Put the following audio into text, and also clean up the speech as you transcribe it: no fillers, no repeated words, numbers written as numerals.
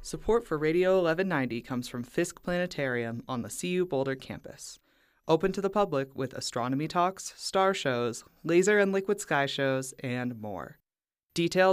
Support for Radio 1190 comes from Fisk Planetarium on the CU Boulder campus. Open to the public with astronomy talks, star shows, laser and liquid sky shows, and more. Details